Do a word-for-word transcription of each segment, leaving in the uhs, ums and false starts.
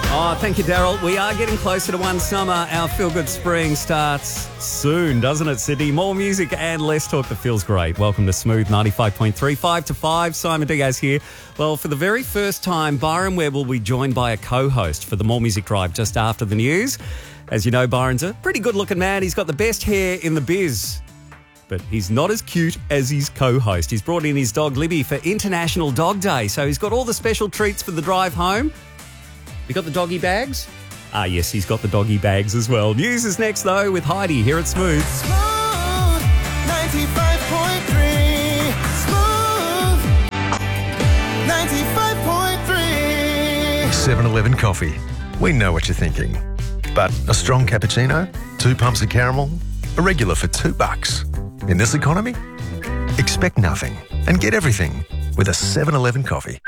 Oh, thank you, Daryl. We are getting closer to one summer. Our Feel Good Spring starts soon, doesn't it, Sydney? More music and less talk that feels great. Welcome to Smooth ninety-five point three, five to five. Simon Diaz here. Well, for the very first time, Byron Webb will be joined by a co-host for the More Music Drive just after the news. As you know, Byron's a pretty good-looking man. He's got the best hair in the biz. But he's not as cute as his co-host. He's brought in his dog, Libby, for International Dog Day. So he's got all the special treats for the drive home. You got the doggy bags? Ah, yes, he's got the doggy bags as well. News is next, though, with Heidi here at Smooth. Smooth ninety-five point three. Smooth ninety-five point three. seven eleven Coffee. We know what you're thinking. But a strong cappuccino, two pumps of caramel, a regular for two bucks. In this economy, expect nothing and get everything with a seven eleven Coffee.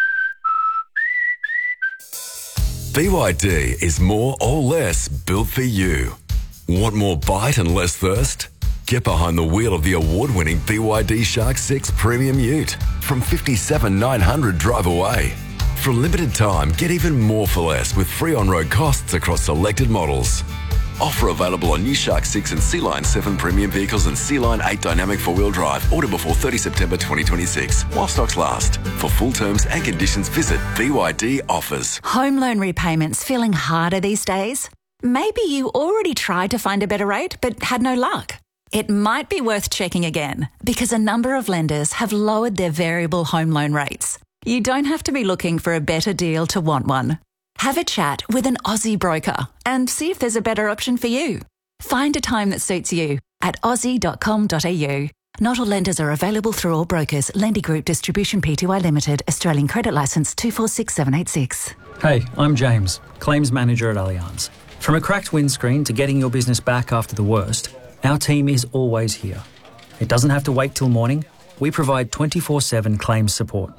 B Y D is more or less built for you. Want more bite and less thirst? Get behind the wheel of the award-winning B Y D Shark six Premium Ute from fifty-seven thousand nine hundred drive away. For a limited time, get even more for less with free on-road costs across selected models. Offer available on new Shark six and Sea Line seven premium vehicles and Sea Line eight dynamic four-wheel drive. Order before thirtieth September twenty twenty-six while stocks last. For full terms and conditions, visit B Y D Offers. Home loan repayments feeling harder these days? Maybe you already tried to find a better rate but had no luck. It might be worth checking again because a number of lenders have lowered their variable home loan rates. You don't have to be looking for a better deal to want one. Have a chat with an Aussie broker and see if there's a better option for you. Find a time that suits you at aussie dot com dot a u. Not all lenders are available through all brokers. Lending Group Distribution Pty Limited, Australian Credit Licence two four six seven eight six. Hey, I'm James, Claims Manager at Allianz. From a cracked windscreen to getting your business back after the worst, our team is always here. It doesn't have to wait till morning. We provide twenty-four seven claims support.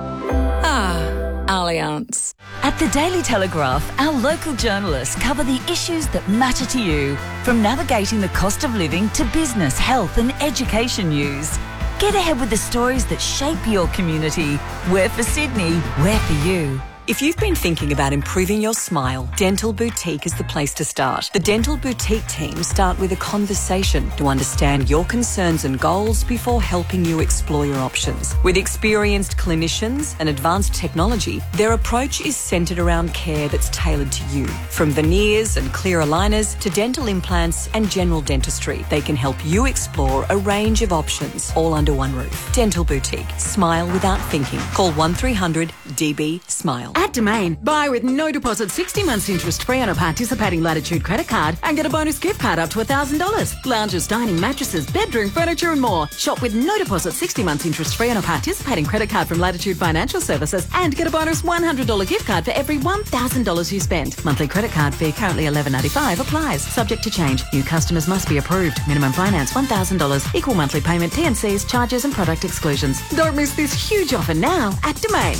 Allianz. At the Daily Telegraph, our local journalists cover the issues that matter to you, from navigating the cost of living to business, health and education news. Get ahead with the stories that shape your community. We're for Sydney, we're for you. If you've been thinking about improving your smile, Dental Boutique is the place to start. The Dental Boutique team start with a conversation to understand your concerns and goals before helping you explore your options. With experienced clinicians and advanced technology, their approach is centred around care that's tailored to you. From veneers and clear aligners to dental implants and general dentistry, they can help you explore a range of options, all under one roof. Dental Boutique. Smile without thinking. Call one three hundred D B SMILE. At Domain, buy with no deposit sixty months interest free on a participating Latitude credit card and get a bonus gift card up to one thousand dollars. Lounges, dining, mattresses, bedroom, furniture and more. Shop with no deposit sixty months interest free on a participating credit card from Latitude Financial Services and get a bonus one hundred dollars gift card for every one thousand dollars you spend. Monthly credit card fee currently eleven ninety-five applies. Subject to change. New customers must be approved. Minimum finance one thousand dollars. Equal monthly payment, T and Cs, charges and product exclusions. Don't miss this huge offer now at Domain.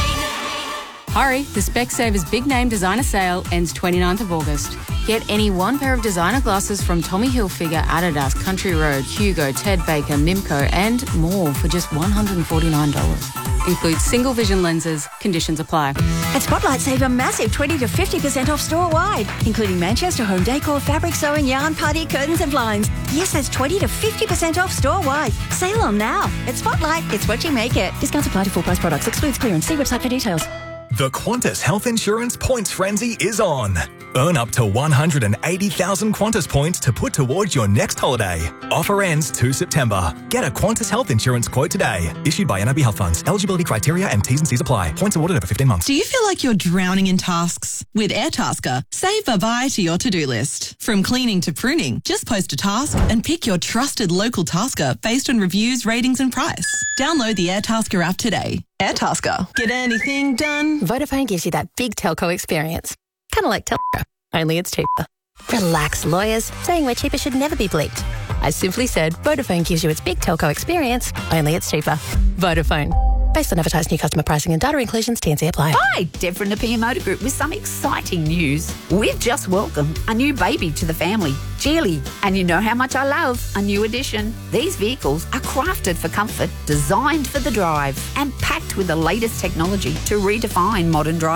Hurry, the Specsavers Big Name Designer Sale ends twenty-ninth of August. Get any one pair of designer glasses from Tommy Hilfiger, Adidas, Country Road, Hugo, Ted Baker, Mimco and more for just one hundred forty-nine dollars. Includes single vision lenses. Conditions apply. At Spotlight, save a massive twenty to fifty percent off store-wide, including Manchester home decor, fabric sewing, yarn, party, curtains and blinds. Yes, that's twenty to fifty percent off store-wide. Sale on now. At Spotlight, it's what you make it. Discounts apply to full price products. Excludes clearance. See website for details. The Qantas Health Insurance Points Frenzy is on. Earn up to one hundred eighty thousand Qantas points to put towards your next holiday. Offer ends the second of September. Get a Qantas Health Insurance quote today. Issued by N I B Health Funds. Eligibility criteria and T's and C's apply. Points awarded over fifteen months. Do you feel like you're drowning in tasks? With AirTasker, save Bye-bye to your to-do list. From cleaning to pruning, just post a task and pick your trusted local tasker based on reviews, ratings and price. Download the AirTasker app today. AirTasker. Get anything done? Vodafone gives you that big telco experience. Kind of like Telco, only it's cheaper. Relax, lawyers. Saying we're cheaper should never be bleeped. I simply said Vodafone gives you its big telco experience, only it's cheaper. Vodafone. Based on advertised new customer pricing and data inclusions, T and C apply. Hi, Deb from the P M Motor Group with some exciting news. We've just welcomed a new baby to the family, Geely. And you know how much I love a new addition. These vehicles are crafted for comfort, designed for the drive, and packed with the latest technology to redefine modern driving.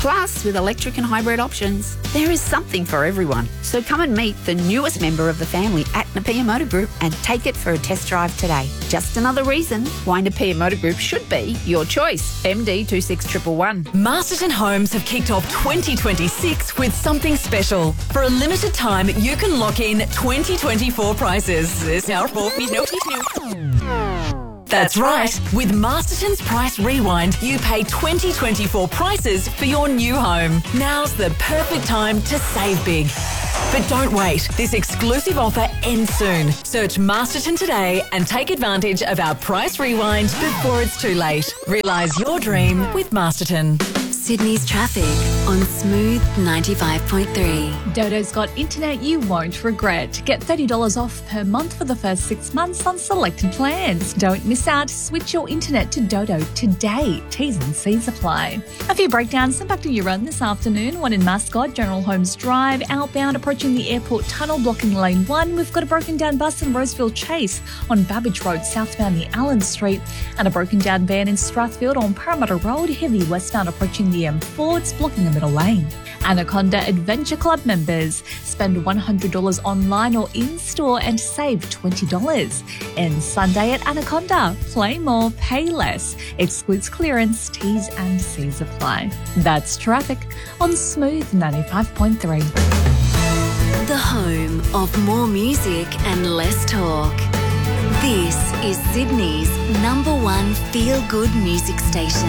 Plus, with electric and hybrid options, there is something for everyone. So come and meet the newest member of the family at Napier Motor Group and take it for a test drive today. Just another reason why Napier Motor Group should be your choice. M D two six one one one. Masterton Homes have kicked off twenty twenty-six with something special. For a limited time, you can lock in twenty twenty-four prices. This now for me notice new. That's right. With Masterton's Price Rewind, you pay twenty twenty-four prices for your new home. Now's the perfect time to save big. But don't wait. This exclusive offer ends soon. Search Masterton today and take advantage of our Price Rewind before it's too late. Realise your dream with Masterton. Sydney's traffic on Smooth ninety-five point three. Dodo's got internet you won't regret. Get thirty dollars off per month for the first six months on selected plans. Don't miss out. Switch your internet to Dodo today. T's and C's apply. A few breakdowns impacting your run this afternoon. One in Mascot, General Holmes Drive. Outbound approaching the airport tunnel, blocking lane one. We've got a broken down bus in Roseville Chase on Babbage Road, southbound the Allen Street. And a broken down van in Strathfield on Parramatta Road, heavy westbound approaching the M four, it's blocking the middle lane. Anaconda Adventure Club members spend one hundred dollars online or in-store and save twenty dollars. And Sunday at Anaconda, play more, pay less. Excludes clearance, T's and C's apply. That's traffic on Smooth ninety-five point three. The home of more music and less talk. This is Sydney's number one feel-good music station.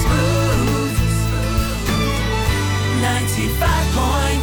ninety-five point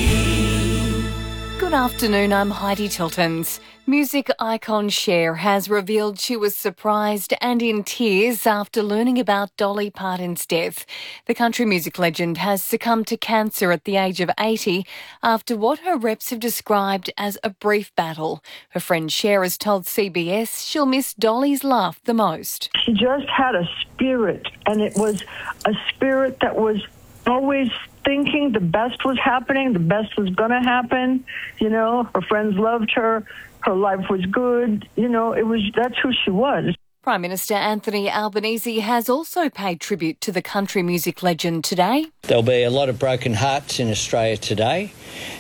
three. Good afternoon, I'm Heidi Tiltons. Music icon Cher has revealed she was surprised and in tears after learning about Dolly Parton's death. The country music legend has succumbed to cancer at the age of eighty after what her reps have described as a brief battle. Her friend Cher has told C B S she'll miss Dolly's laugh the most. She just had a spirit, and it was a spirit that was always thinking the best was happening, the best was going to happen. You know, her friends loved her. Her life was good. You know, it was, that's who she was. Prime Minister Anthony Albanese has also paid tribute to the country music legend today. There'll be a lot of broken hearts in Australia today,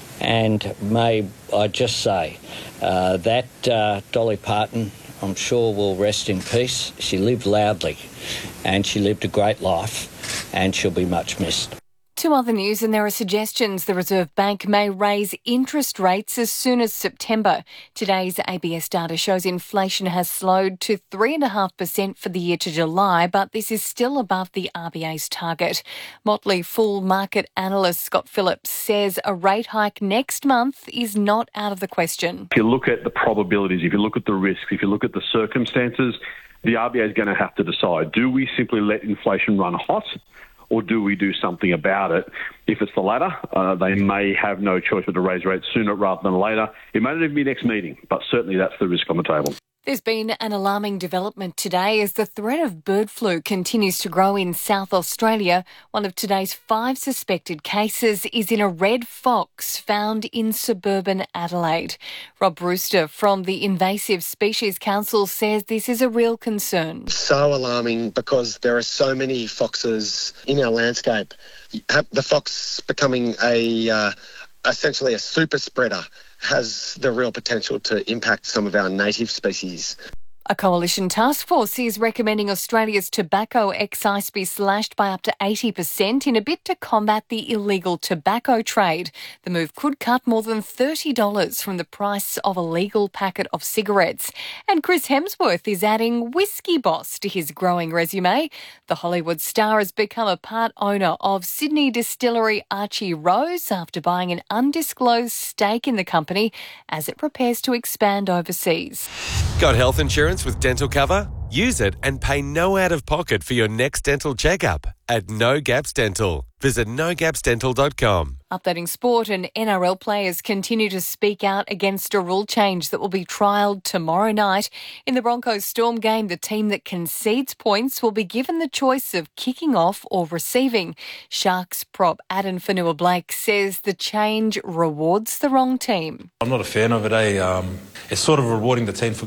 and may I just say uh, that uh, Dolly Parton, I'm sure, will rest in peace. She lived loudly and she lived a great life, and she'll be much missed. To other news, and there are suggestions the Reserve Bank may raise interest rates as soon as September. Today's A B S data shows inflation has slowed to three point five percent for the year to July, but this is still above the R B A's target. Motley Fool market analyst Scott Phillips says a rate hike next month is not out of the question. If you look at the probabilities, if you look at the risks, if you look at the circumstances, the R B A is going to have to decide, do we simply let inflation run hot, or do we do something about it? If it's the latter, uh, they may have no choice but to raise rates sooner rather than later. It may not even be next meeting, but certainly that's the risk on the table. There's been an alarming development today as the threat of bird flu continues to grow in South Australia. One of today's five suspected cases is in a red fox found in suburban Adelaide. Rob Brewster from the Invasive Species Council says this is a real concern. So alarming because there are so many foxes in our landscape. The fox becoming a uh, essentially a super spreader has the real potential to impact some of our native species. A coalition task force is recommending Australia's tobacco excise be slashed by up to eighty percent in a bid to combat the illegal tobacco trade. The move could cut more than thirty dollars from the price of a legal packet of cigarettes. And Chris Hemsworth is adding Whiskey Boss to his growing resume. The Hollywood star has become a part owner of Sydney distillery Archie Rose after buying an undisclosed stake in the company as it prepares to expand overseas. Got health insurance with dental cover? Use it and pay no out-of-pocket for your next dental checkup at No Gaps Dental. Visit no gaps dental dot com. Updating sport, and N R L players continue to speak out against a rule change that will be trialled tomorrow night. In the Broncos Storm game, the team that concedes points will be given the choice of kicking off or receiving. Sharks prop Adam Fanua-Blake says the change rewards the wrong team. I'm not a fan of it, eh? Um, it's sort of rewarding the team for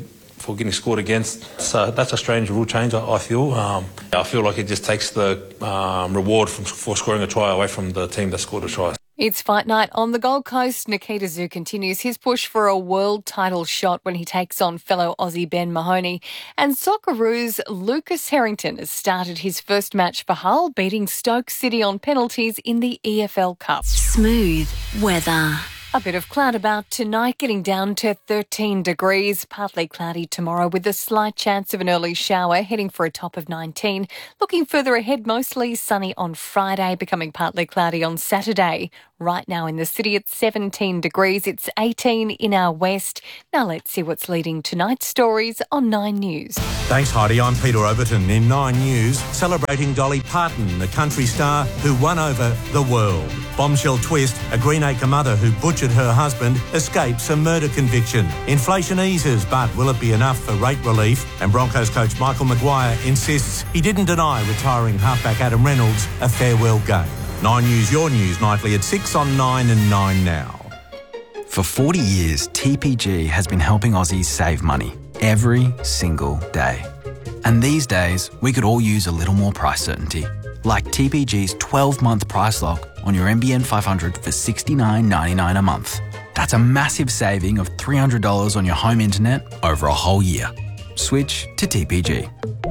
for getting scored against. So that's a strange rule change, I, I feel. Um, I feel like it just takes the um, reward from, for scoring a try away from the team that scored a try. It's fight night on the Gold Coast. Nikita Zoo continues his push for a world title shot when he takes on fellow Aussie Ben Mahoney. And Socceroos' Lucas Harrington has started his first match for Hull, beating Stoke City on penalties in the E F L Cup. Smooth weather. A bit of cloud about tonight, getting down to thirteen degrees. Partly cloudy tomorrow with a slight chance of an early shower, heading for a top of nineteen. Looking further ahead, mostly sunny on Friday, becoming partly cloudy on Saturday. Right now in the city, it's seventeen degrees. It's eighteen in our west. Now let's see what's leading tonight's stories on Nine News. Thanks, Heidi. I'm Peter Overton in Nine News, celebrating Dolly Parton, the country star who won over the world. Bombshell twist, a Greenacre mother who butchered her husband escapes a murder conviction. Inflation eases, but will it be enough for rate relief? And Broncos coach Michael Maguire insists he didn't deny retiring halfback Adam Reynolds a farewell game. Nine News, your news, nightly at six on Nine and Nine now. For forty years, T P G has been helping Aussies save money every single day. And these days, we could all use a little more price certainty. Like T P G's twelve-month price lock on your N B N five hundred for sixty-nine ninety-nine a month. That's a massive saving of three hundred dollars on your home internet over a whole year. Switch to T P G.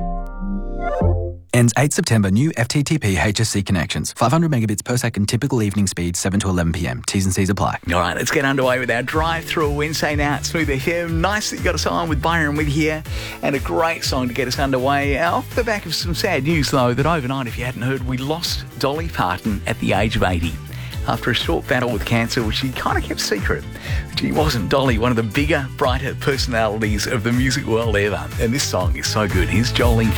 Ends eighth September. New F T T P H S C connections. five hundred megabits per second. Typical evening speed seven to eleven p m. T's and C's apply. All right, let's get underway with our drive-through Wednesday now at Smooth F M. Nice that you got us on with Byron with here, and a great song to get us underway. Off the back of some sad news, though, that overnight, if you hadn't heard, we lost Dolly Parton at the age of eighty. After a short battle with cancer, which she kind of kept secret. She wasn't Dolly, one of the bigger, brighter personalities of the music world ever. And this song is so good. Here's Jolene